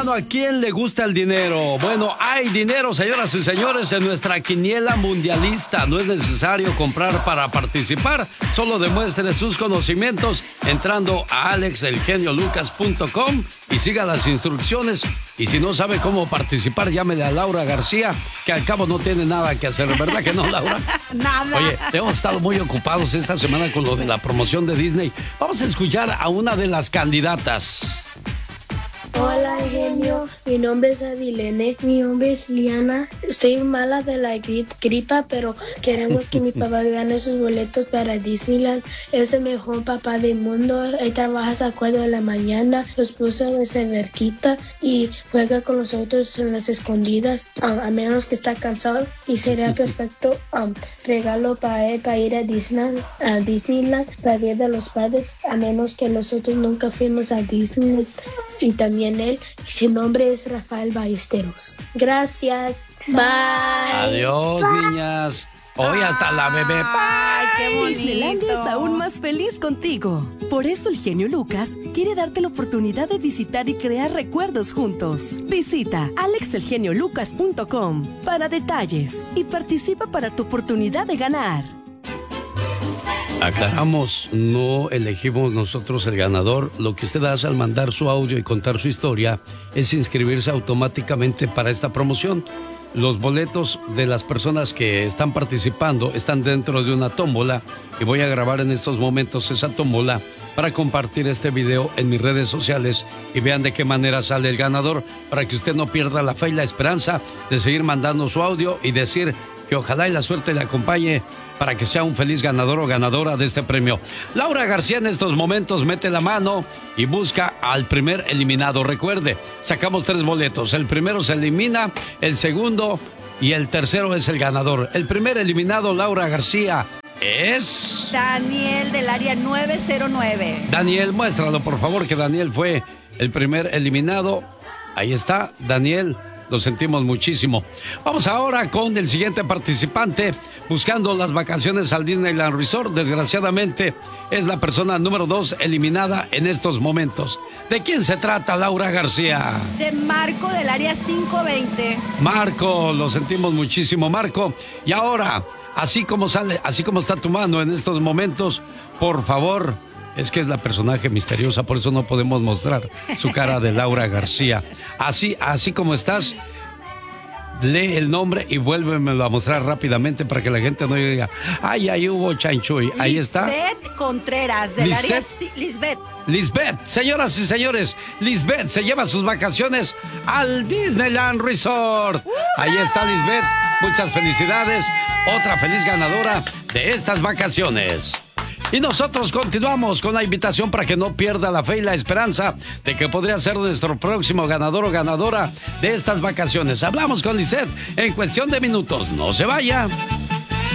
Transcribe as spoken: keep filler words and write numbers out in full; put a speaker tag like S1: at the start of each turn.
S1: Bueno, ¿a quién le gusta el dinero? Bueno, hay dinero, señoras y señores, en nuestra quiniela mundialista. No es necesario comprar para participar. Solo demuestre sus conocimientos entrando a alex el genio lucas punto com y siga las instrucciones. Y si no sabe cómo participar, llámele a Laura García, que al cabo no tiene nada que hacer, ¿verdad que no, Laura?
S2: Nada.
S1: Oye, hemos estado muy ocupados esta semana con lo de la promoción de Disney. Vamos a escuchar a una de las candidatas.
S3: Hola, genio. Mi nombre es Adilene. Mi nombre es Liana. Estoy mala de la gri- gripa, pero queremos que mi papá gane sus boletos para Disneyland. Es el mejor papá del mundo. Él trabaja hasta cuatro de la mañana. Los puso en esa verquita y juega con nosotros en las escondidas. Um, a menos que está cansado. Y sería perfecto um, regalo para él para ir a Disneyland, a Disneyland para Día de los Padres. A menos que nosotros nunca fuimos a Disneyland. Y también él, y su nombre es Rafael Ballesteros. Gracias. Bye.
S1: Adiós, Bye. niñas. Hoy hasta la bebé.
S2: ¡Ay, qué bonito!
S4: Disneylandia es aún más feliz contigo. Por eso el genio Lucas quiere darte la oportunidad de visitar y crear recuerdos juntos. Visita alex el genio lucas punto com para detalles y participa para tu oportunidad de ganar.
S1: Aclaramos, no elegimos nosotros el ganador. Lo que usted hace al mandar su audio y contar su historia es inscribirse automáticamente para esta promoción. Los boletos de las personas que están participando están dentro de una tómbola y voy a grabar en estos momentos esa tómbola para compartir este video en mis redes sociales y vean de qué manera sale el ganador para que usted no pierda la fe y la esperanza de seguir mandando su audio y decir que ojalá y la suerte le acompañe para que sea un feliz ganador o ganadora de este premio. Laura García en estos momentos mete la mano y busca al primer eliminado. Recuerde, sacamos tres boletos. El primero se elimina, el segundo y el tercero es el ganador. El primer eliminado, Laura García, es...
S2: Daniel del área nueve cero nueve.
S1: Daniel, muéstralo por favor, que Daniel fue el primer eliminado. Ahí está, Daniel. Lo sentimos muchísimo. Vamos ahora con el siguiente participante buscando las vacaciones al Disneyland Resort. Desgraciadamente es la persona número dos eliminada en estos momentos. ¿De quién se trata, Laura García?
S2: De Marco del área cinco veinte.
S1: Marco, lo sentimos muchísimo, Marco. Y ahora, así como sale, así como está tu mano en estos momentos, por favor. Es que es la personaje misteriosa, por eso no podemos mostrar su cara de Laura García. Así, así como estás, lee el nombre y vuélvemelo a mostrar rápidamente para que la gente no diga, ay, ahí hubo chanchuy. Ahí está.
S2: Lisbeth Contreras, del área... Lisbeth.
S1: Lisbeth, señoras y señores, Lisbeth se lleva sus vacaciones al Disneyland Resort. ¡Uh! Ahí está Lisbeth, muchas felicidades. Otra feliz ganadora de estas vacaciones. Y nosotros continuamos con la invitación para que no pierda la fe y la esperanza de que podría ser nuestro próximo ganador o ganadora de estas vacaciones. Hablamos con Lisette en cuestión de minutos. No se vaya.